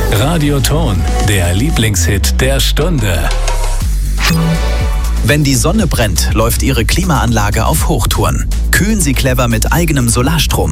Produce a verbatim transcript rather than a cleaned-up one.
Radioton, der Lieblingshit der Stunde. Wenn die Sonne brennt, läuft Ihre Klimaanlage auf Hochtouren. Kühlen Sie clever mit eigenem Solarstrom.